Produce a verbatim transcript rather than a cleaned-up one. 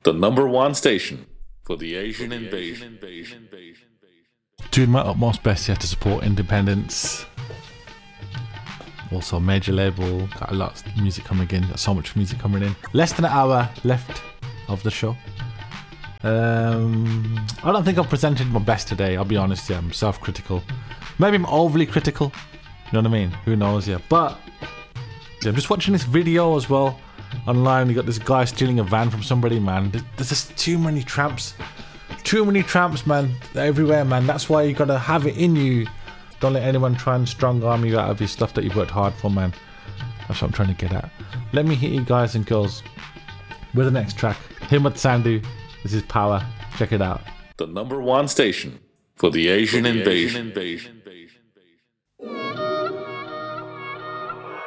The number one station for the Asian invasion. Doing my utmost best here to support independence. Also, major label, got a lot of music coming in, got so much music coming in. Less than an hour left of the show. Um, I don't think I've presented my best today, I'll be honest, yeah, I'm self-critical. Maybe I'm overly critical, you know what I mean? Who knows, yeah. But yeah, I'm just watching this video as well online. You got this guy stealing a van from somebody, man. There's just too many tramps. Too many tramps, man. They're everywhere, man. That's why you gotta have it in you. Don't let anyone try and strong arm you out of your stuff that you've worked hard for, man. That's what I'm trying to get at. Let me hit you guys and girls with the next track. Himmat Sandhu. This is Power. Check it out. The number one station for the Asian, for the invasion. Asian invasion.